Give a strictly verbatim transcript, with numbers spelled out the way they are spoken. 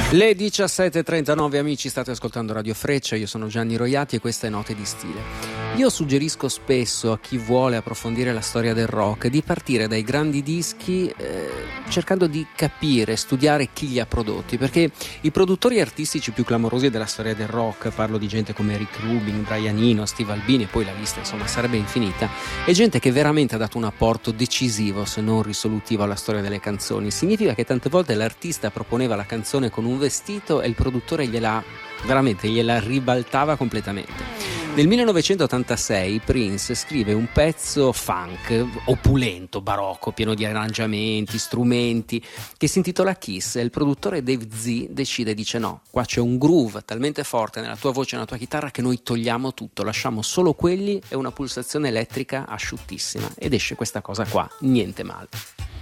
Le diciassette e trentanove, amici, state ascoltando Radio Freccia, io sono Gianni Roiati e questa è Note di Stile. Io suggerisco spesso a chi vuole approfondire la storia del rock di partire dai grandi dischi eh, cercando di capire, studiare chi li ha prodotti, perché i produttori artistici più clamorosi della storia del rock, parlo di gente come Rick Rubin, Brian Eno, Steve Albini e poi la lista insomma sarebbe infinita, è gente che veramente ha dato un apporto decisivo se non risolutivo alla storia delle canzoni. Significa che tante volte l'artista proponeva la canzone con un vestito e il produttore gliela veramente gliela ribaltava completamente. Nel millenovecentottantasei Prince scrive un pezzo funk opulento, barocco, pieno di arrangiamenti, strumenti, che si intitola Kiss, e il produttore Dave Z decide e dice no, qua c'è un groove talmente forte nella tua voce e nella tua chitarra che noi togliamo tutto, lasciamo solo quelli e una pulsazione elettrica asciuttissima, ed esce questa cosa qua, niente male.